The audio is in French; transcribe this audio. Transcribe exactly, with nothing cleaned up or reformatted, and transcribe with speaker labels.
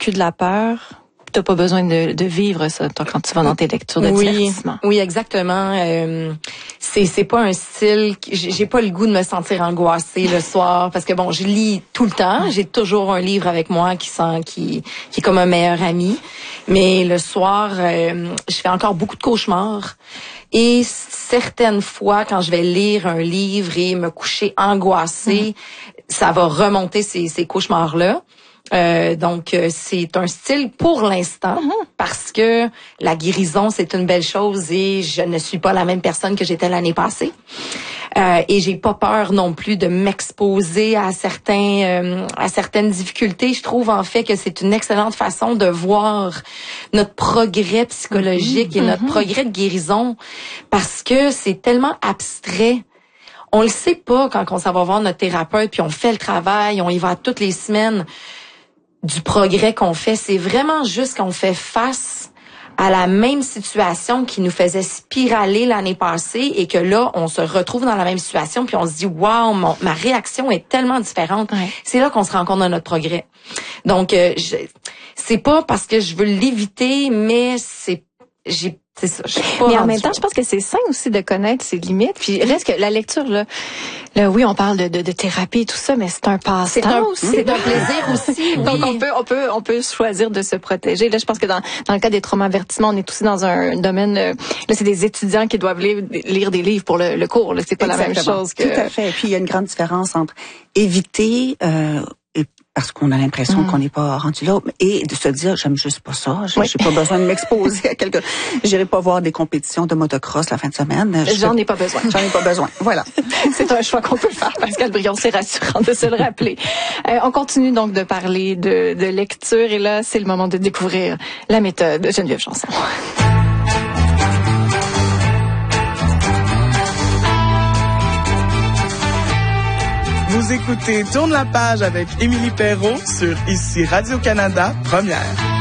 Speaker 1: plus de la peur. T'as pas besoin de, de vivre ça, toi, quand tu vas dans tes lectures de
Speaker 2: oui,
Speaker 1: divertissement.
Speaker 2: Oui, exactement. Euh, c'est c'est pas un style. J'ai, j'ai pas le goût de me sentir angoissée le soir parce que bon, je lis tout le temps. J'ai toujours un livre avec moi qui sent qui qui est comme un meilleur ami. Mais le soir, euh, je fais encore beaucoup de cauchemars. Et certaines fois, quand je vais lire un livre et me coucher angoissée, mmh. ça va remonter ces, ces cauchemars-là. Euh, donc, euh, c'est un style pour l'instant mm-hmm. parce que la guérison, c'est une belle chose et je ne suis pas la même personne que j'étais l'année passée. Euh, et j'ai pas peur non plus de m'exposer à certains euh, à certaines difficultés. Je trouve en fait que c'est une excellente façon de voir notre progrès psychologique mm-hmm. et notre mm-hmm. progrès de guérison parce que c'est tellement abstrait. On le sait pas quand on s'en va voir notre thérapeute puis on fait le travail, on y va toutes les semaines. Du progrès qu'on fait, c'est vraiment juste qu'on fait face à la même situation qui nous faisait spiraler l'année passée et que là, on se retrouve dans la même situation puis on se dit « Wow, mon, ma réaction est tellement différente. Ouais. » C'est là qu'on se rend compte de notre progrès. Donc, euh, je, c'est pas parce que je veux l'éviter, mais c'est... j'ai C'est ça.
Speaker 1: Mais en même temps, je pense que c'est sain aussi de connaître ses limites. Puis reste que la lecture, là, là oui, on parle de, de, de thérapie et tout ça, mais c'est un passe-temps aussi.
Speaker 2: C'est un plaisir aussi. Oui.
Speaker 1: Donc on peut, on peut, on peut choisir de se protéger. Là, je pense que dans, dans le cas des traumas-avertissements, on est aussi dans un domaine. Euh, là, c'est des étudiants qui doivent lire, lire des livres pour le, le cours. Là, c'est pas Exactement. La même chose que.
Speaker 3: Tout à fait. Et puis il y a une grande différence entre éviter. Euh, parce qu'on a l'impression mmh. qu'on n'est pas rendu là, et de se dire, j'aime juste pas ça, j'ai, oui. j'ai pas besoin de m'exposer à quelque... J'irai pas voir des compétitions de motocross la fin de semaine.
Speaker 1: Je J'en ai pas besoin.
Speaker 3: J'en ai pas besoin, voilà.
Speaker 1: C'est un choix qu'on peut faire, Pascale Brion, c'est rassurant de se le rappeler. Euh, on continue donc de parler de, de lecture, et là, c'est le moment de découvrir la méthode de Geneviève Janson.
Speaker 4: Vous écoutez Tourne la page avec Émilie Perrault sur Ici Radio-Canada, Première.